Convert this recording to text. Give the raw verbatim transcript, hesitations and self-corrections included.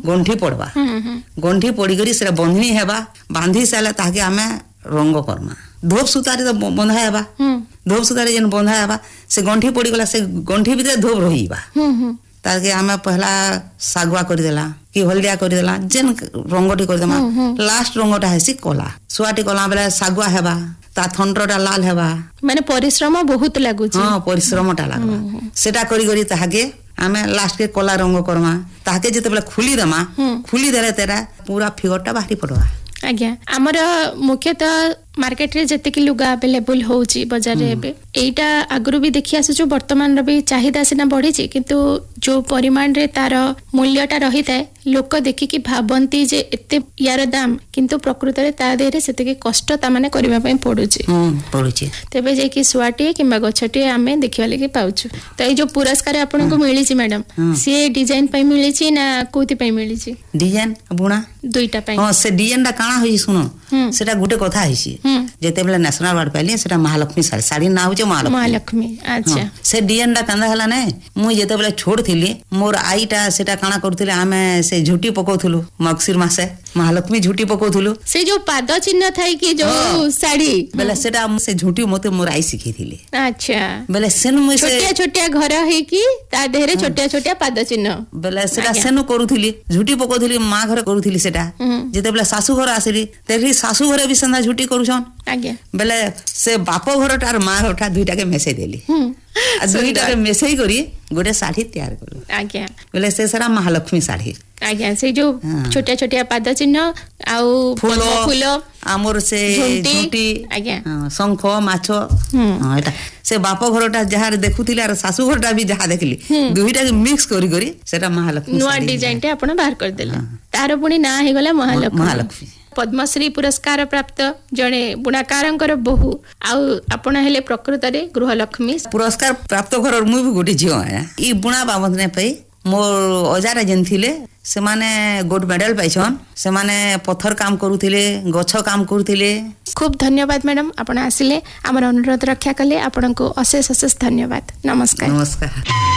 गंठी पड़वा गंठी पड़ी करी से बंधनी हेबा बांधी सारे ताके आमे रंग करमा धूप सुतारे तो बंधा हेबा धूप सुतारे जेन बंधा हेबा से गंठी पड़ी गला से गंठी भीतर धूप रहीबा ताके आमे पहला सागवा कर देला कि हल्दिया कर देला जेन रंगटी कर देमा लास्ट रंगटा हेसी कला सुआटी कला बेला सागवा हेबा ता थंटटा लाल हेबा माने परिश्रम बहुत लागु छी हां परिश्रमटा लागबा सेटा करी करी ताके आमे लास्ट के कला रंग करमा ताके जते बेला खुली दमा खुली देले तेरा पूरा फिगरटा बाहरी पड़वा आज्ञा हमर मुख्यतः मार्केट रे जते कि लुगा अवेलेबल होउची बाजार रे बे एटा आगरु भी देखि आसु जो वर्तमान रे भी चाहिदा सिना बढ़ी छी किंतु जो परिमाण रे तार मूल्यटा रहिताय लोक देखि कि भाबंती जे एते यार दाम किंतु प्रकृत रे ता देरे सेते के कष्ट ता माने करबा पय पडुची हम पडुची तबे जे कि सुआटी किबा गछटी आमे देखिवा लागि पाउछु त ए जो पुरस्कार आपन को मिली छी मैडम से डिजाइन पय मिली छी ना कोति पय मिली छी डिजाइन बुणा दुईटा पय हां से डिजाइन दा काना होई सुनो सेटा गुटे कथा हिसी जेते बेला नेशनल अवार्ड पाइली सेटा महालक्ष्मी साड़ी साड़ी ना होचे महालक्ष्मी महालक्ष्मी अच्छा से डिजाइन दा कंदा हला नै मु जेते बेला छोड़ थिली मोर आईटा सेटा काना करथिले आमे से झुटी पकोथुलु मगसिर मासे महालक्ष्मी झुटी पकोथुलु से जो पाद चिन्ह थाई कि जो साड़ी बेला सेटा से झुटी मते मोर आई सिखी थिले अच्छा बेला सेन मु से छोटिया छोटिया घर हे कि ता देहरे छोटिया छोटिया पाद चिन्ह बेला सेटा सेनु करूथिली झुटी पकोथुली मा घर करूथिली सेटा जेते बेला सासू घर आसिली तेरी सासू घरे भी संधा झुटी करूछन आज्ञा बेले से बाप घरटा और माँ घरटा दुईटा के मेसे देली आ दुईटा के मेसे करी गोटे साड़ी तैयार करू आज्ञा बेले से सारा महालक्ष्मी साड़ी आज्ञा से जो छोटिया छोटिया पाद चिन्ह आउ फूल फूल आमर से झुटी आज्ञा शंख माछ हां एटा से बाप घरटा जहार देखुथिले और सासू घरटा भी जहा देखली दुईटा के मिक्स करी करी सेटा महालक्ष्मी नुआ डिजाइन टे आपण बाहर कर देले तार पुनी ना हे गला महालक्ष्मी महालक्ष्मी पद्मश्री पुरस्कार प्राप्त जड़े बुणाकारंकर बहु आउ आपण हेले प्रकृत रे गृहलक्ष्मी पुरस्कार प्राप्त घर मु भी गोटे झियो है ई बुणा बाबद ने पई मोर अजारा जेन थिले से माने गोल्ड मेडल पाइछन से माने पत्थर काम करूथिले गछ काम करूथिले खूब धन्यवाद मैडम आपण आसिले हमर अनुरोध रक्षा कले आपण को अशेष अशेष धन्यवाद नमस्कार नमस्कार।